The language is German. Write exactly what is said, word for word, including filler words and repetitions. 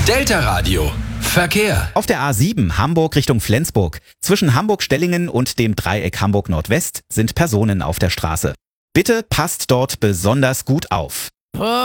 Delta Radio. Verkehr. Auf der A sieben Hamburg Richtung Flensburg. Zwischen Hamburg-Stellingen und dem Dreieck Hamburg-Nordwest sind Personen auf der Straße. Bitte passt dort besonders gut auf.